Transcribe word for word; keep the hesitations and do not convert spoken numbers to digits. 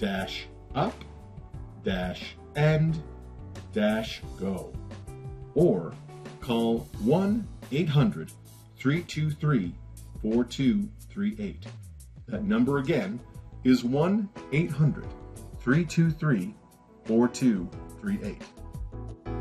dash up dash end dash go, or call one eight hundred, three two three, four two three eight. That number again is one eight hundred, three two three, four two three eight.